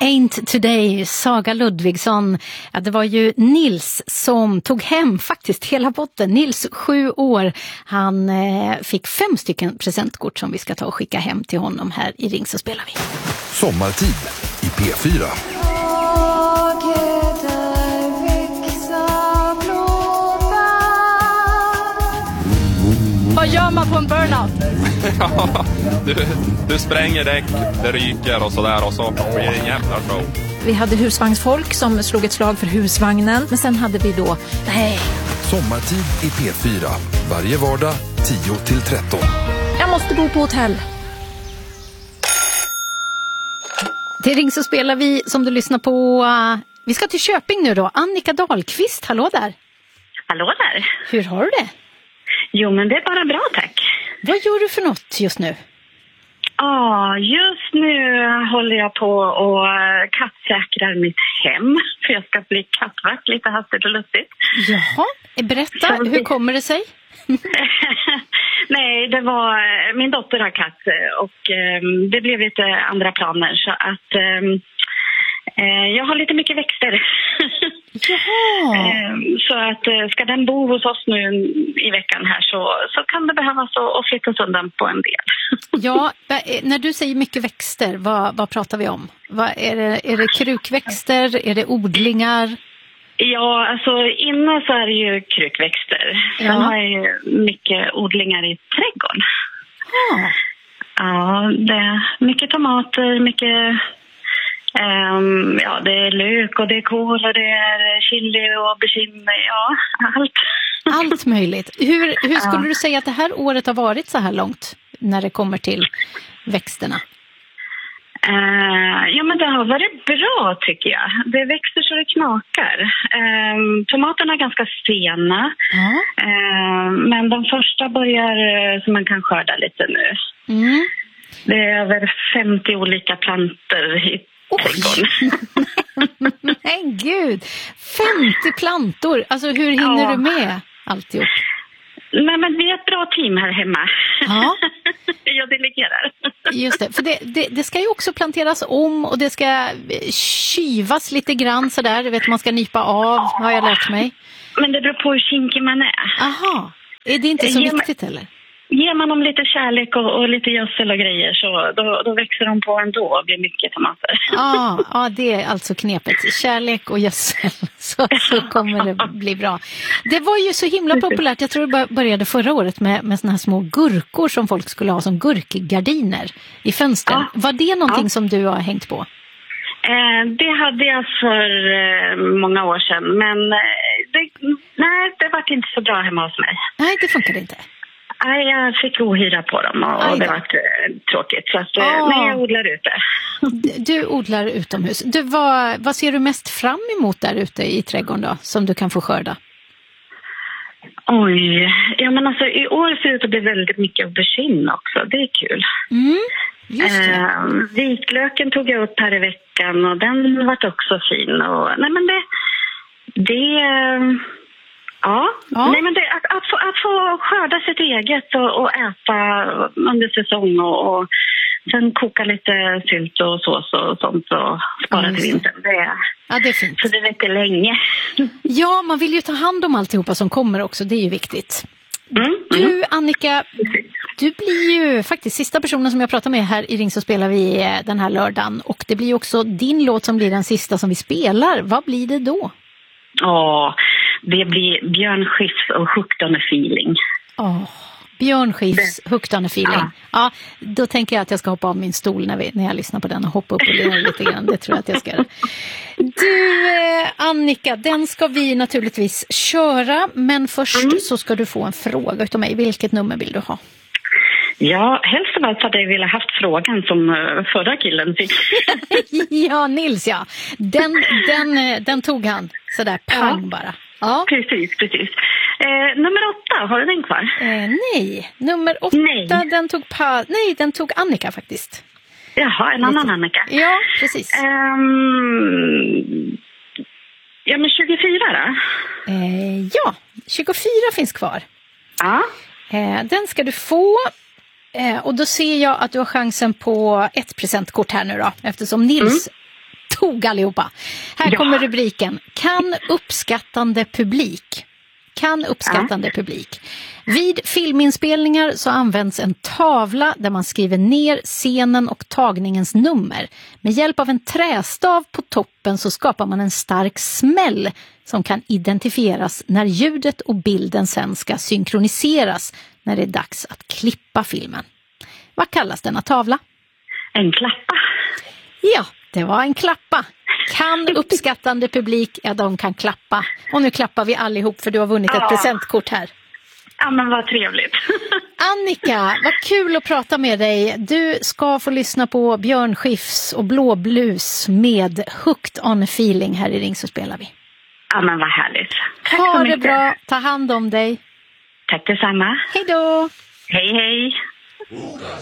Ain't Today, Saga Ludvigsson. Ja, det var ju Nils som tog hem faktiskt hela botten. Nils, 7 år, han fick 5 stycken presentkort som vi ska ta och skicka hem till honom här i Ring så spelar vi. Sommartid i P4. Vad gör man på en burnout? Ja, du spränger däck, det ryker och sådär och så blir det en jävla show. Vi hade husvagnsfolk som slog ett slag för husvagnen. Men sen hade vi då... Sommartid i P4. Varje vardag 10-13. Jag måste bo på hotell. Till Ring så spelar vi som du lyssnar på. Vi ska till Köping nu då. Annika Dahlqvist, hallå där. Hallå där. Hur har du det? Jo, men det är bara bra, tack. Vad gör du för något just nu? Just nu håller jag på och kattsäkrar mitt hem. För jag ska bli kattvakt lite hastigt och lustigt. Jaha, berätta, hur kommer det sig? Nej, det var min dotter har katt och det blev lite andra planer så att jag har lite mycket växter. Jaha. Så att ska den bo hos oss nu i veckan här så kan det behövas att flyttas undan på en del. Ja, när du säger mycket växter, vad pratar vi om? Är det krukväxter? Är det odlingar? Ja, alltså inne så är det ju krukväxter. Sen har jag ju mycket odlingar i trädgården. Ja. Ja, det är mycket tomater, mycket... det är lök och det är kål och det är chili och aubergine, ja, allt. Allt möjligt. Hur skulle du säga att det här året har varit så här långt när det kommer till växterna? Men det har varit bra tycker jag. Det växer så det knakar. Tomaterna är ganska sena. Men de första börjar så man kan skörda lite nu. Mm. Det är över 50 olika planter i trädgården. Men gud, 50 plantor. Alltså hur hinner du med alltihop? Nej, men vi är ett bra team här hemma. Ja. Jag delegerar. Just det, för det ska ju också planteras om och det ska kyvas lite grann sådär. Vet man ska nypa av, har jag lärt mig. Men det beror på hur kinkig man är. Aha, är det inte så viktigt eller? Ger man dem lite kärlek och lite gödsel och grejer så då växer de på ändå och blir mycket tomater. Ja, det är alltså knepet. Kärlek och gödsel så kommer det bli bra. Det var ju så himla populärt. Jag tror det började förra året med såna här små gurkor som folk skulle ha som gurkgardiner i fönstren. Ja. Var det någonting som du har hängt på? Det hade jag för många år sedan. Men det var inte så bra hemma hos mig. Nej, det funkade inte. Nej, jag fick ohyra på dem och det var tråkigt. Så att, nej, jag odlar ute. Du odlar utomhus. Vad ser du mest fram emot där ute i trädgården då, som du kan få skörda? Oj, ja men alltså i år ser det ut att bli väldigt mycket aubergine också. Det är kul. Mm, just det. Vitlöken tog jag upp här i veckan och den var också fin. Och, nej men Ja. Nej, men att få skörda sitt eget och äta under säsong och sen koka lite sylt och sås och sånt och spara till vintern. Det är fint. Så det räcker länge. Ja, man vill ju ta hand om alltihopa som kommer också, det är ju viktigt. Du, Annika, du blir ju faktiskt sista personen som jag pratar med här i Ring så spelar vi den här lördagen. Och det blir också din låt som blir den sista som vi spelar. Vad blir det då? Det blir Björn Skifs och Hooked on a Feeling. Björn Skifs Hooked on a Feeling. Ja, då tänker jag att jag ska hoppa av min stol när jag lyssnar på den och hoppa upp och lira lite grann. Det tror jag att jag ska göra. Du, Annika, den ska vi naturligtvis köra. Men först så ska du få en fråga utav mig. Vilket nummer vill du ha? Ja, helst av allt hade jag velat haft frågan som förra killen fick. Ja, Nils, ja. Den tog han sådär pang bara. Ja. Precis. Nummer 8, har du den kvar? Nej, nummer 8 den tog Annika faktiskt. Jaha, en annan Annika. Ja, precis. Ja, men 24 då? Ja, 24 finns kvar. Ja. Den ska du få. Och då ser jag att du har chansen på ett presentkort här nu då. Eftersom Nils tog allihopa. Här kommer rubriken. Kan uppskattande publik. Vid filminspelningar så används en tavla där man skriver ner scenen och tagningens nummer. Med hjälp av en trästav på toppen så skapar man en stark smäll som kan identifieras när ljudet och bilden sen ska synkroniseras när det är dags att klippa filmen. Vad kallas denna tavla? En klappa. Ja, det var en klappa. Kan uppskattande publik, ja de kan klappa. Och nu klappar vi allihop för du har vunnit ett presentkort här. Ja men vad trevligt. Annika, vad kul att prata med dig. Du ska få lyssna på Björn Skifs och Blå Blues med Hooked on a Feeling här i Ring så spelar vi. Ja men vad härligt. Tack ha så det mycket. bra, ta hand om dig. Tack detsamma. Hej då. Hej hej.